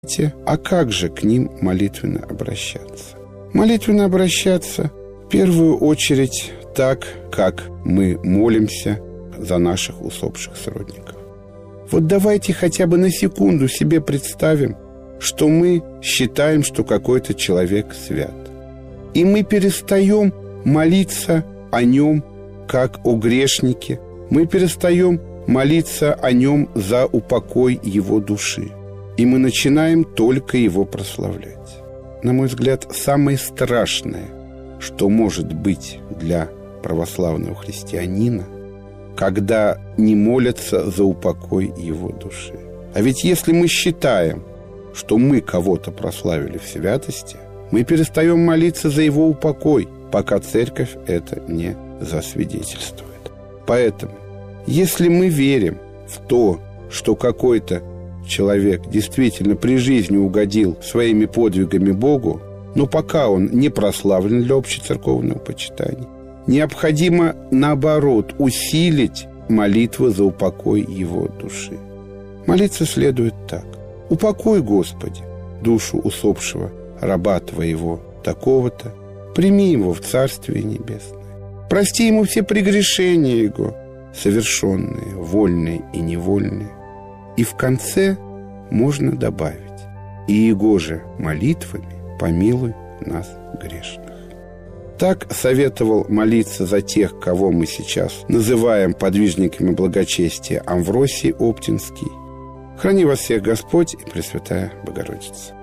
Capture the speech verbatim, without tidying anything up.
А как же к ним молитвенно обращаться? Молитвенно обращаться в первую очередь так, как мы молимся за наших усопших сродников. Вот давайте хотя бы на секунду себе представим, что мы считаем, что какой-то человек свят. И мы перестаем молиться о нем, как о грешнике. Мы перестаем молиться о нем за упокой его души. И мы начинаем только его прославлять. На мой взгляд, самое страшное, что может быть для православного христианина, когда не молятся за упокой его души. А ведь если мы считаем, что мы кого-то прославили в святости, мы перестаем молиться за его упокой, пока церковь это не засвидетельствует. Поэтому, если мы верим в то, что какой-то человек действительно при жизни угодил своими подвигами Богу, но пока он не прославлен для общецерковного почитания, необходимо, наоборот, усилить молитву за упокой его души. Молиться следует так: «Упокой, Господи, душу усопшего раба Твоего такого-то, прими его в Царствие Небесное, прости ему все прегрешения его, совершенные, вольные и невольные». И в конце можно добавить: «И его же молитвами помилуй нас грешных». Так советовал молиться за тех, кого мы сейчас называем подвижниками благочестия, Амвросий Оптинский. Храни вас всех Господь и Пресвятая Богородица.